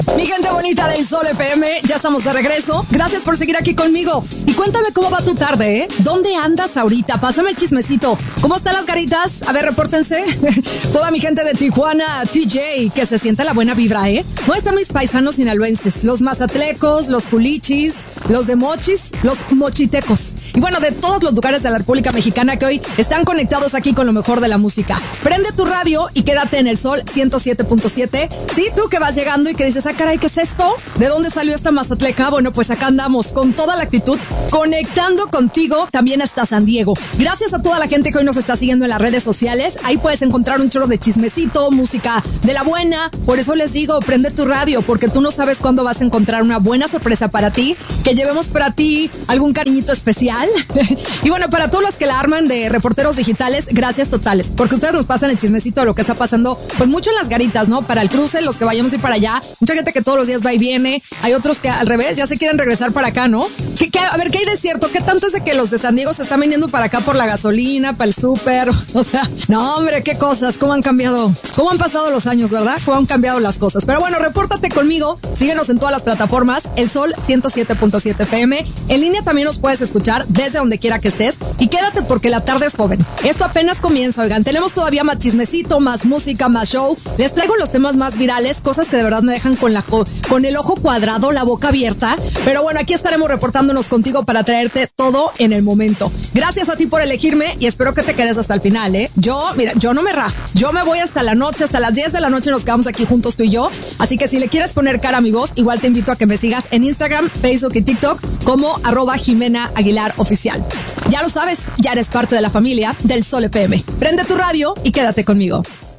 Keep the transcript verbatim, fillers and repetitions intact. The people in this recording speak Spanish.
Mi gente bonita del Sol F M, ya estamos de regreso. Gracias por seguir aquí conmigo. Y cuéntame cómo va tu tarde, ¿eh? ¿Dónde andas ahorita? Pásame el chismecito. ¿Cómo están las garitas? A ver, repórtense. Toda mi gente de Tijuana, T J, que se siente la buena vibra, ¿eh? ¿Dónde están mis paisanos sinaloenses? Los mazatlecos, los culichis, los de mochis, los mochitecos. Y bueno, de todos los lugares de la República Mexicana que hoy están conectados aquí con lo mejor de la música. Prende tu radio y quédate en el Sol ciento siete punto siete. Sí, tú que vas llegando y que dices, ah, caray, ¿qué es esto? ¿De dónde salió esta mazatleca? Bueno, pues acá andamos con toda la actitud, conectando contigo también hasta San Diego. Gracias a toda la gente que hoy nos está siguiendo en las redes sociales. Ahí puedes encontrar un chorro de chismecito, música de la buena. Por eso les digo, prende tu radio, porque tú no sabes cuándo vas a encontrar una buena sorpresa para ti, que llevemos para ti algún cariñito especial. Y bueno, para todos los que la arman de reporteros digitales, gracias totales, porque ustedes nos pasan el chismecito de lo que está pasando, pues mucho en las garitas, ¿no? Para el cruce, los que vayamos a ir para allá, mucha gente que todos los días va y viene, hay otros que al revés, ya se quieren regresar para acá, ¿no? ¿Qué, qué, a ver, ¿qué hay de cierto? ¿Qué tanto es de que los de San Diego se están viniendo para acá por la gasolina, para el súper? O sea, no, hombre, qué cosas, cómo han cambiado, cómo han pasado los años, ¿verdad? Cómo han cambiado las cosas. Pero bueno, repórtate conmigo, síguenos en todas las plataformas, El Sol ciento siete punto siete F M, en línea también nos puedes escuchar desde donde quiera que estés, y quédate porque la tarde es joven. Esto apenas comienza, oigan, tenemos todavía más chismecito, más música, más show, les traigo los temas más virales, cosas que de verdad me dejan con la co- con el ojo cuadrado, la boca abierta, pero bueno, aquí estaremos reportándonos contigo para traerte todo en el momento. Gracias a ti por elegirme y espero que te quedes hasta el final, ¿eh? Yo, mira, yo no me rajo, yo me voy hasta la noche, hasta las diez de la noche nos quedamos aquí juntos tú y yo, así que si le quieres poner cara a mi voz, igual te invito a que me sigas en Instagram, Facebook y TikTok como arroba Jimena Aguilar Oficial. Ya lo sabes, ya eres parte de la familia del Sol F M. Prende tu radio y quédate conmigo.